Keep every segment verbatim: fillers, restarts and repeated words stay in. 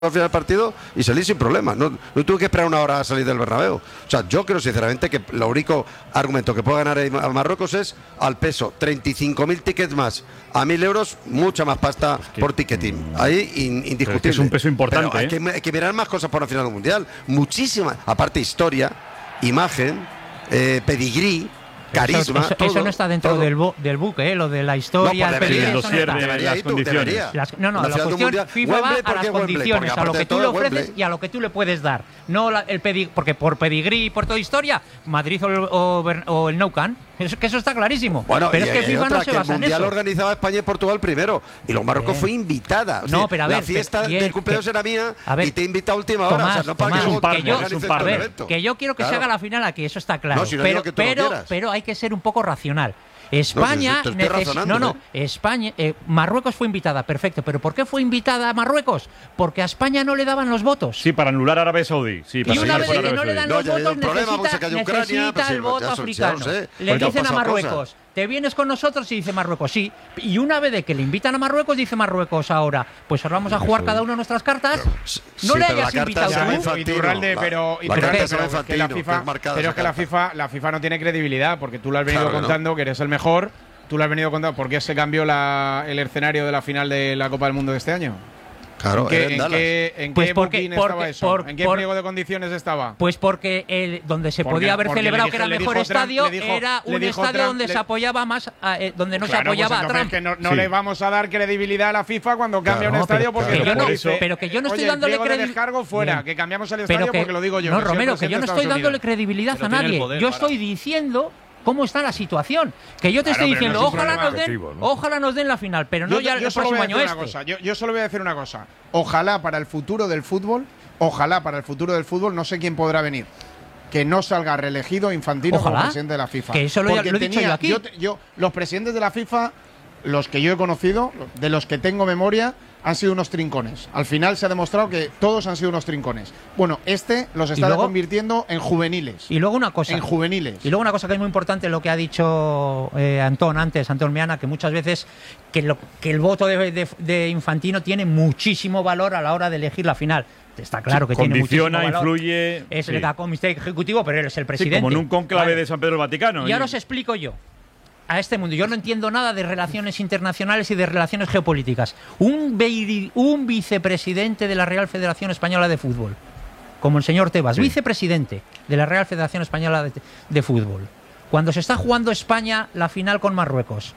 al final del partido y salí sin problema. No, no tuve que esperar una hora a salir del Bernabéu. O sea, yo creo sinceramente que el único argumento que puede ganar a Marruecos es al peso. treinta y cinco mil tickets más a mil euros, mucha más pasta es que, por ticketing. Ahí in, indiscutible. Es, que es un peso importante. Pero hay, ¿eh? que, hay que mirar más cosas por la final del Mundial. Muchísimas. Aparte, historia, imagen, eh, pedigrí. Carisma, eso, eso, todo, eso no está dentro todo. del, bu el buque, ¿eh? Lo de la historia, no, el peligro, el dossier no de debería, las tú, condiciones. Las, no, no, la, la cuestión mundial, FIFA Wembley, va a las condiciones, Wembley, a lo que tú le ofreces Wembley. y a lo que tú le puedes dar. No la, el pedigrí, porque por pedigrí y por toda historia, Madrid o el, o, o el Nou Camp, eso, que eso está clarísimo. Bueno, pero y, es que y FIFA otra, no se que basa el en mundial eso. organizaba España y Portugal primero y los Marruecos eh. fue invitada. O sea, no, pero a ver, la fiesta pero, del cumpleaños que, era mía ver, y te he invitado a última hora. Tomás, o sea, no para Tomás, que, un partner, que yo, es un partner. a ver, que yo quiero que claro. se haga la final aquí, eso está claro. No, si no pero, digo que tú pero, no quieras. pero hay que ser un poco racional. España, no, si neces no, no, ¿eh? España, eh, Marruecos fue invitada, perfecto, pero ¿por qué fue invitada a Marruecos? Porque a España no le daban los votos. Sí, para anular a Arabia Saudí. Sí, para y una vez por que Arabia no le dan Saudí. los No, ya votos, hay un problema, necesita, se cayó Ucrania, necesita pues sí, el voto ya, ya africano. lo sé. Le Porque dicen han a pasado Marruecos, cosas. ¿te vienes con nosotros? Y dice Marruecos, sí. Y una vez de que le invitan a Marruecos, dice Marruecos ahora, pues ahora vamos a jugar cada uno nuestras cartas. No sí, le pero la hayas carta invitado se llama tú. Infantino. Iturralde, La- pero, la Iturralde, carta se pero llama es que la Infantino, FIFA, está marcada pero esa es que la carta. FIFA, la FIFA no tiene credibilidad porque tú lo has venido Claro que no. contando que eres el mejor. Tú lo has venido contando. ¿Por qué se cambió la, el escenario de la final de la Copa del Mundo de este año? Claro, ¿En qué, era en en Dallas. qué, en Pues qué porque- booking porque- estaba eso? por- ¿En qué por- pliego de condiciones estaba? Pues porque el, donde se Porque- podía haber porque le celebrado dije- que era el le mejor dijo Trump- estadio le dijo- era le un dijo estadio Trump- donde le- se apoyaba más, a, eh, donde no Claro, se apoyaba pues a entonces Trump. que no, no Sí. le vamos a dar credibilidad a la FIFA cuando cambia Claro, un no, estadio pero- porque que yo no- dice, pero que yo no estoy oye, dándole el pliego de credi- descargo fuera, Bien. que cambiamos el Pero estadio que, porque lo digo yo. no, que soy el Romero, que presidente yo no de estoy Estados dándole Unidos. credibilidad Que no a tiene el nadie. poder Yo para- estoy diciendo cómo está la situación. Que yo te Claro, estoy pero diciendo, no es un ojalá problema nos den, objetivo, ¿no? ojalá nos den la final, pero no Yo, ya yo el solo voy próximo a año decir una este. cosa. Yo, yo solo voy a decir una cosa. Ojalá para el futuro del fútbol, ojalá para el futuro del fútbol, no sé quién podrá venir, que no salga reelegido Infantino Ojalá. como presidente de la FIFA. Que eso lo- Porque lo he dicho tenía- yo aquí. te- yo- los presidentes de la FIFA, los que yo he conocido, de los que tengo memoria, han sido unos trincones. Al final se ha demostrado que todos han sido unos trincones. Bueno, este los está luego- convirtiendo en juveniles. Y luego una cosa. En juveniles. Y luego una cosa que es muy importante, lo que ha dicho eh, Antón antes, Antón Meana, que muchas veces que, lo, que el voto de, de- de Infantino tiene muchísimo valor a la hora de elegir la final. Está claro que tiene muchísimo Condiciona, valor. influye. Es sí. el comité ejecutivo, pero él es el Sí, presidente. como en un conclave Vale. de San Pedro del Vaticano. Y ahora os explico yo. A este mundo. Yo no entiendo nada de relaciones internacionales y de relaciones geopolíticas. Un, veiri- un vicepresidente de la Real Federación Española de Fútbol, como el señor Tebas, Sí. vicepresidente de la Real Federación Española de, de Fútbol, cuando se está jugando España la final con Marruecos,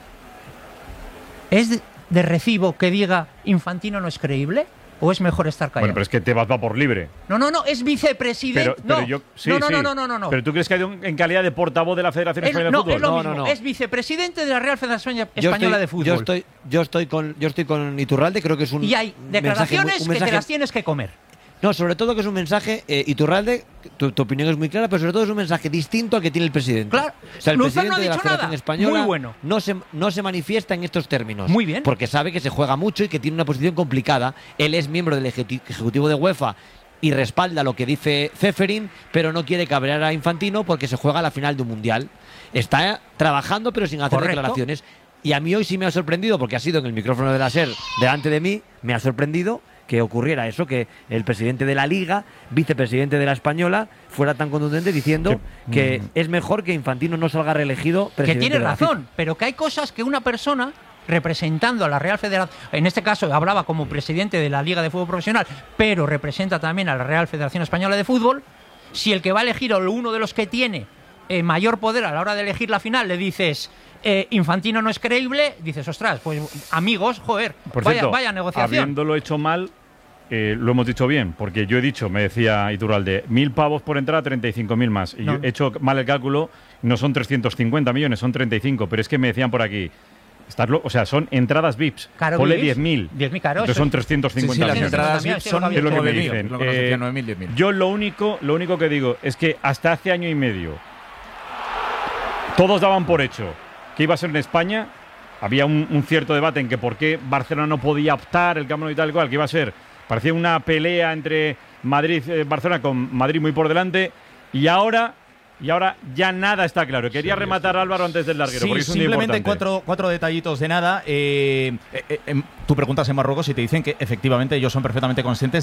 ¿es de, de recibo que diga Infantino no es creíble? ¿O es mejor estar callado? Bueno, pero es que Tebas va por libre. No, no, no, es vicepresidente. Pero, pero no, yo, sí, no, no, sí. no, no, no, no, no. Pero tú crees que hay un- en calidad de portavoz de la Federación Es- Española de no, Fútbol. es lo No, mismo. no, no. Es vicepresidente de la Real Federación Yo Española estoy, de Fútbol. Yo estoy, yo estoy con, yo estoy con Iturralde, creo que es un y hay mensaje muy- declaraciones un que mensaje- te las tienes que comer. No, sobre todo que es un mensaje, eh, Iturralde, tu, tu opinión es muy clara, pero sobre todo es un mensaje distinto al que tiene el presidente. Claro. O sea, el Luzán presidente no ha de la dicho Federación nada. Española Muy bueno. no, se, no se manifiesta en estos términos. Muy bien. Porque sabe que se juega mucho y que tiene una posición complicada. Él es miembro del ejecu- ejecutivo de UEFA y respalda lo que dice Ceferin, pero no quiere cabrear a Infantino porque se juega la final de un mundial. Está trabajando, pero sin hacer Correcto. declaraciones. Y a mí hoy sí me ha sorprendido, porque ha sido en el micrófono de la SER delante de mí, me ha sorprendido que ocurriera eso, que el presidente de la Liga, vicepresidente de la Española, fuera tan contundente diciendo que es mejor que Infantino no salga reelegido Que presidente tiene de la razón, FIFA. pero que hay cosas que una persona representando a la Real Federación, en este caso hablaba como presidente de la Liga de Fútbol Profesional, pero representa también a la Real Federación Española de Fútbol, si el que va a elegir o uno de los que tiene eh, mayor poder a la hora de elegir la final le dices eh, Infantino no es creíble, dices, ostras, pues amigos, joder, Por vaya, cierto, vaya negociación. habiéndolo hecho mal, eh, lo hemos dicho bien, porque yo he dicho, me decía Iturralde, mil pavos por entrada, treinta y cinco mil más. Y No. yo he hecho mal el cálculo, no son trescientos cincuenta millones, son treinta y cinco, pero es que me decían por aquí, estás lo- o sea, son entradas V I Ps, Claro, ponle V I Ps, diez mil. diez mil, claro, Entonces eso- son trescientos Sí, sí, cincuenta las millones. entradas También, sí, son lo que Es lo que me nueve mil, dicen. lo que nos decían, Eh, nueve mil, diez mil. Yo lo único, lo único que digo es que hasta hace año y medio todos daban por hecho que iba a ser en España. Había un, un cierto debate en que por qué Barcelona no podía optar, el Camp Nou y tal y cual, que iba a ser, parecía una pelea entre Madrid y Barcelona, con Madrid muy por delante, y ahora y ahora ya nada está claro. Quería rematar, Álvaro, antes del larguero, Sí, porque es un día simplemente importante. cuatro, cuatro detallitos de nada. Eh, eh, eh, tú preguntas en Marruecos y te dicen que efectivamente ellos son perfectamente conscientes